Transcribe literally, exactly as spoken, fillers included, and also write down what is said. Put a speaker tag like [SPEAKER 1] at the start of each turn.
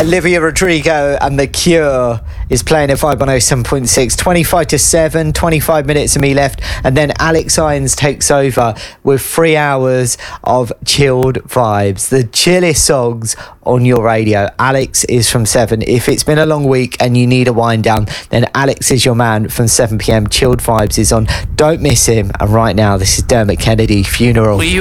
[SPEAKER 1] Olivia Rodrigo and The Cure is playing at five one oh seven point six. twenty-five to seven, twenty-five minutes of me left, and then Alex Irons takes over with three hours of chilled vibes, the chillest songs on your radio. Alex is from seven. If it's been a long week and you need a wind down, then Alex is your man from seven p.m. Chilled Vibes is on. Don't miss him. And right now, this is Dermot Kennedy, Funeral.